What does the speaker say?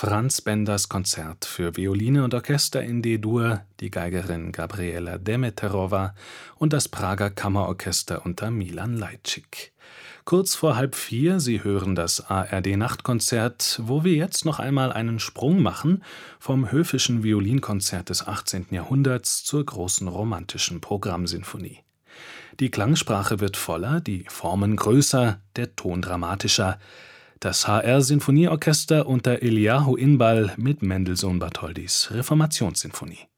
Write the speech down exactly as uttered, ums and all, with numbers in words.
Franz Benders Konzert für Violine und Orchester in D-Dur, die Geigerin Gabriela Demeterova und das Prager Kammerorchester unter Milan Lajcik. Kurz vor halb vier, Sie hören das A R D-Nachtkonzert, wo wir jetzt noch einmal einen Sprung machen vom höfischen Violinkonzert des achtzehnten Jahrhunderts zur großen romantischen Programmsinfonie. Die Klangsprache wird voller, die Formen größer, der Ton dramatischer. Das H R-Sinfonieorchester unter Eliahu Inbal mit Mendelssohn-Bartholdys Reformationssinfonie.